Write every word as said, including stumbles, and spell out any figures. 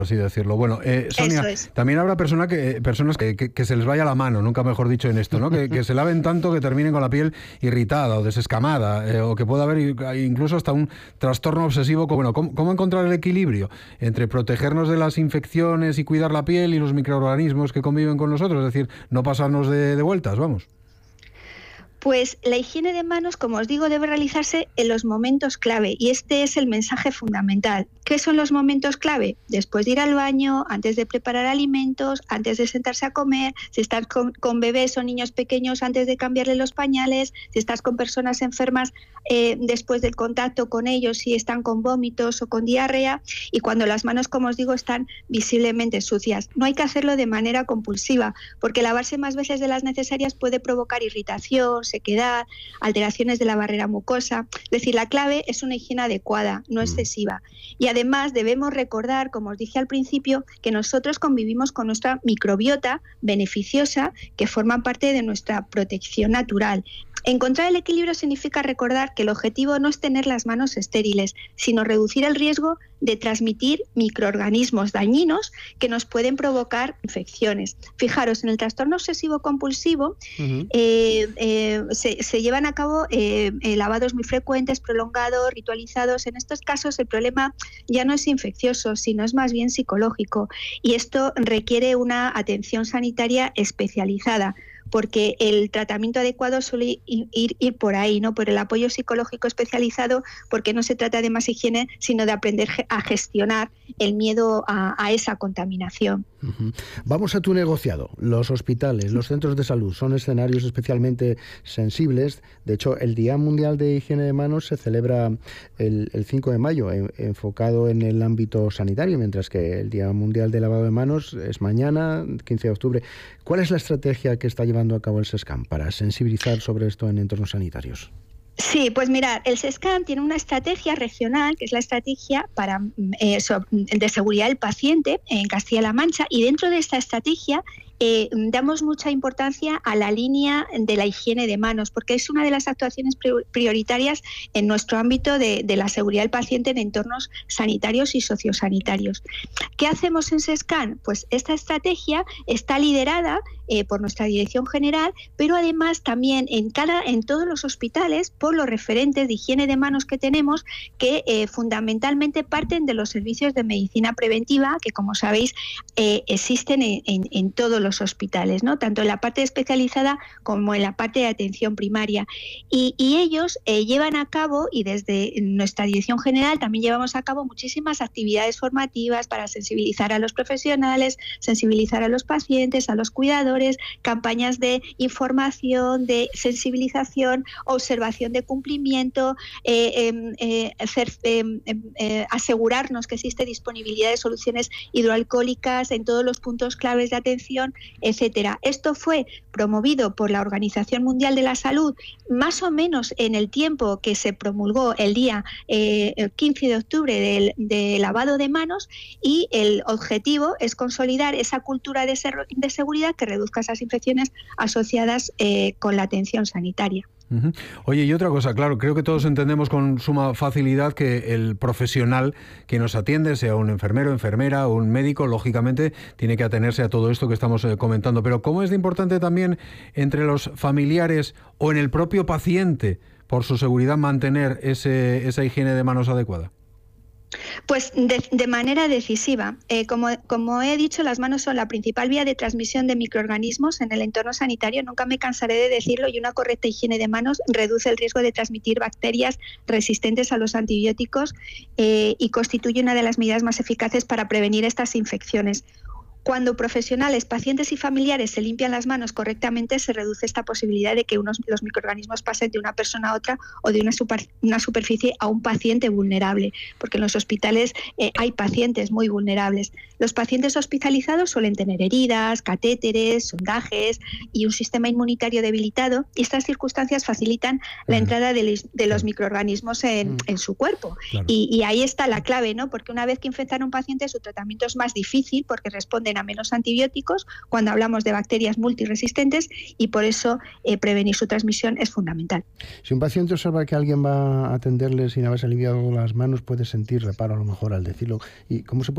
así decirlo. Bueno, eh, Sonia, también habrá persona que, personas que, que, que se les vaya la mano, nunca mejor dicho en esto, ¿no? Que, que se laven tanto que terminen con la piel irritada o desescamada, eh, o que pueda haber incluso hasta un trastorno obsesivo. Bueno, ¿cómo, ¿cómo encontrar el equilibrio entre protegernos de las infecciones y cuidar la piel y los microorganismos que conviven con nosotros? Es decir, no pasarnos de, de vueltas, vamos. Pues la higiene de manos, como os digo, debe realizarse en los momentos clave y este es el mensaje fundamental. ¿Qué son los momentos clave? Después de ir al baño, antes de preparar alimentos, antes de sentarse a comer, si estás con, con bebés o niños pequeños, antes de cambiarle los pañales, si estás con personas enfermas, eh, después del contacto con ellos, si están con vómitos o con diarrea, y cuando las manos, como os digo, están visiblemente sucias. No hay que hacerlo de manera compulsiva, porque lavarse más veces de las necesarias puede provocar irritación, sequedad, alteraciones de la barrera mucosa. Es decir, la clave es una higiene adecuada, no excesiva. Y además debemos recordar, como os dije al principio, que nosotros convivimos con nuestra microbiota beneficiosa que forma parte de nuestra protección natural. Encontrar el equilibrio significa recordar que el objetivo no es tener las manos estériles, sino reducir el riesgo de transmitir microorganismos dañinos que nos pueden provocar infecciones. Fijaros, en el trastorno obsesivo compulsivo uh-huh. eh, eh, se, se llevan a cabo eh, eh, lavados muy frecuentes, prolongados, ritualizados. En estos casos el problema ya no es infeccioso, sino es más bien psicológico, y esto requiere una atención sanitaria especializada, porque el tratamiento adecuado suele ir, ir, ir por ahí, ¿no? Por el apoyo psicológico especializado, porque no se trata de más higiene, sino de aprender a gestionar el miedo a, a esa contaminación. Uh-huh. Vamos a tu negociado. Los hospitales, los centros de salud son escenarios especialmente sensibles. De hecho, el Día Mundial de Higiene de Manos se celebra el, el cinco de mayo, en, enfocado en el ámbito sanitario, mientras que el Día Mundial de Lavado de Manos es mañana, quince de octubre. ¿Cuál es la estrategia que está llevando a cabo el SESCAM para sensibilizar sobre esto en entornos sanitarios? Sí, pues mirad, el SESCAM tiene una estrategia regional, que es la estrategia para eh, so, de seguridad del paciente en Castilla-La Mancha, y dentro de esta estrategia eh, damos mucha importancia a la línea de la higiene de manos, porque es una de las actuaciones prioritarias en nuestro ámbito de, de la seguridad del paciente en entornos sanitarios y sociosanitarios. ¿Qué hacemos en SESCAM? Pues esta estrategia está liderada eh, por nuestra dirección general, pero además también en, cada, en todos los hospitales por los referentes de higiene de manos que tenemos, que eh, fundamentalmente parten de los servicios de medicina preventiva, que como sabéis eh, existen en, en, en todos los hospitales, ¿no? Tanto en la parte especializada como en la parte de atención primaria. Y, y ellos eh, llevan a cabo, y desde nuestra dirección general también llevamos a cabo muchísimas actividades formativas para sensibilizar a los profesionales, sensibilizar a los pacientes, a los cuidadores, campañas de información, de sensibilización, observación de cumplimiento, eh, eh, eh, hacer, eh, eh, asegurarnos que existe disponibilidad de soluciones hidroalcohólicas en todos los puntos claves de atención, etcétera. Esto fue promovido por la Organización Mundial de la Salud más o menos en el tiempo que se promulgó el día eh, el quince de octubre del, de lavado de manos, y el objetivo es consolidar esa cultura de, ser, de seguridad que reduzca esas infecciones asociadas eh, con la atención sanitaria. Uh-huh. Oye, y otra cosa, claro, creo que todos entendemos con suma facilidad que el profesional que nos atiende, sea un enfermero, enfermera o un médico, lógicamente tiene que atenerse a todo esto que estamos eh, comentando. Pero ¿cómo es de importante también entre los familiares o en el propio paciente, por su seguridad, mantener ese, esa higiene de manos adecuada? Pues de, de manera decisiva. Eh, como, como he dicho, las manos son la principal vía de transmisión de microorganismos en el entorno sanitario. Nunca me cansaré de decirlo, y una correcta higiene de manos reduce el riesgo de transmitir bacterias resistentes a los antibióticos eh, y constituye una de las medidas más eficaces para prevenir estas infecciones. Cuando profesionales, pacientes y familiares se limpian las manos correctamente, se reduce esta posibilidad de que unos, los microorganismos pasen de una persona a otra o de una, super, una superficie a un paciente vulnerable, porque en los hospitales eh, hay pacientes muy vulnerables. Los pacientes hospitalizados suelen tener heridas, catéteres, sondajes y un sistema inmunitario debilitado, y estas circunstancias facilitan la entrada de, de los microorganismos en, en su cuerpo. Claro. Y, y ahí está la clave, ¿no? Porque una vez que infectan a un paciente, su tratamiento es más difícil porque responde a menos antibióticos cuando hablamos de bacterias multiresistentes, y por eso eh, prevenir su transmisión es fundamental. Si un paciente observa que alguien va a atenderle sin haberse limpiado las manos, puede sentir reparo a lo mejor al decirlo. ¿Y cómo se puede